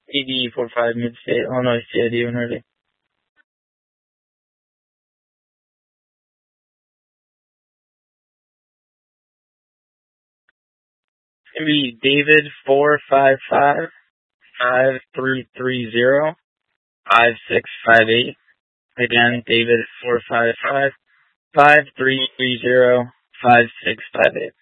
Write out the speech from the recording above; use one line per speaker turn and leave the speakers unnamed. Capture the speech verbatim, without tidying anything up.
E D four five Midstate, Illinois, C I D when ready. It's going to be David four five five, five three three zero, five six five eight. Again, David four five five, five three three zero, five six five eight.